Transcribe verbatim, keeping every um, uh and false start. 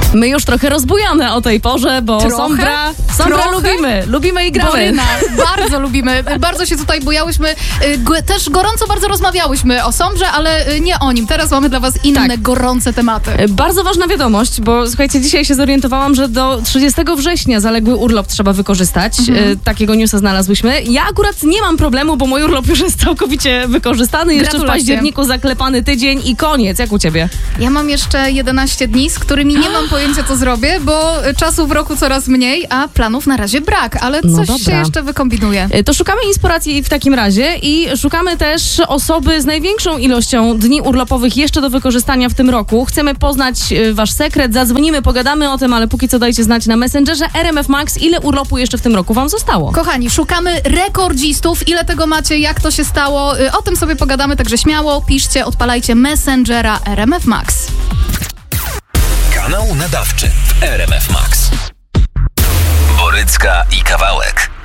My już trochę rozbujane o tej porze, bo Trochę? Sombra, Sombra Trochę? lubimy, lubimy i gramy. Boryna, bardzo lubimy, bardzo się tutaj bujałyśmy, y, g- też gorąco bardzo rozmawiałyśmy o Sombrze, ale y, nie o nim. Teraz mamy dla was inne Tak. gorące tematy. Bardzo ważna wiadomość, bo słuchajcie, dzisiaj się zorientowałam, że do trzydziestego września zaległy urlop trzeba wykorzystać. Mhm. E, takiego newsa znalazłyśmy. Ja akurat nie mam problemu, bo mój urlop już jest całkowicie wykorzystany. Jeszcze w Gratulacje. październiku zaklepany tydzień i koniec. Jak u ciebie? Ja mam jeszcze jedenaście dni, z którymi nie mam pojęcia, co zrobię, bo y, czasu w roku coraz mniej, a planów na razie brak, ale No coś dobra. się jeszcze wykombinuje. E, To szukamy inspiracji w takim razie i szukamy też osoby z największą ilością dni urlopowych jeszcze do wykorzystania w tym roku. Chcemy poznać e, wasz sekret, zadzwonimy, pogadamy o tym, ale póki co dajcie znać na Messengerze R M F Max, ile urlopu jeszcze w tym roku wam zostało. Kochani, szukamy rekordzistów. Ile tego macie, jak to się stało? Y, O tym sobie pogadamy, także śmiało piszcie, odpalajcie Messengera R M F Max. Kanał nadawczy w R M F Max. Borycka i Kawałek.